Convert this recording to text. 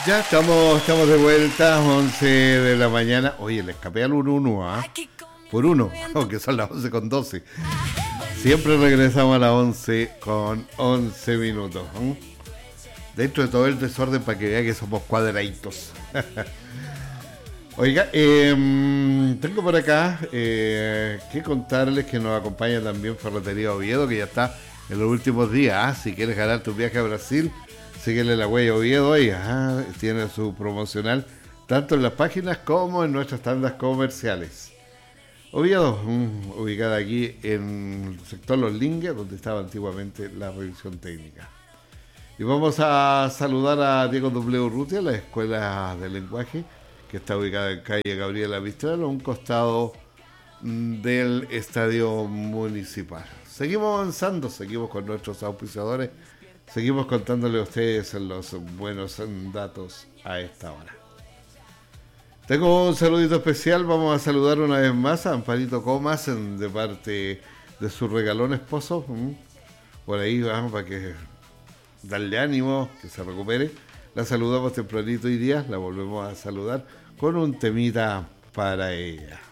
Ya estamos de vuelta, 11 de la mañana. Oye, le escapé al 1-1, ¿ah? Por uno, aunque son las 11:12. Siempre regresamos a las 11:11. Dentro de todo el desorden para que vea que somos cuadraditos. Oiga, tengo por acá que contarles que nos acompaña también Ferretería Oviedo, que ya está en los últimos días. Si quieres ganar tu viaje a Brasil, síguele la huella Oviedo ahí. Tiene su promocional tanto en las páginas como en nuestras tandas comerciales. Oviedo, ubicada aquí en el sector Los Lingues, donde estaba antiguamente la revisión técnica. Y vamos a saludar a Diego W. Urrutia, la Escuela de Lenguaje, que está ubicada en calle Gabriela Mistral, a un costado del Estadio Municipal. Seguimos avanzando, seguimos con nuestros auspiciadores, seguimos contándole a ustedes los buenos datos a esta hora. Tengo un saludito especial, vamos a saludar una vez más a Amparito Comas de parte de su regalón esposo. Por ahí vamos para que darle ánimo, que se recupere. La saludamos tempranito hoy día, la volvemos a saludar con un temita para ella.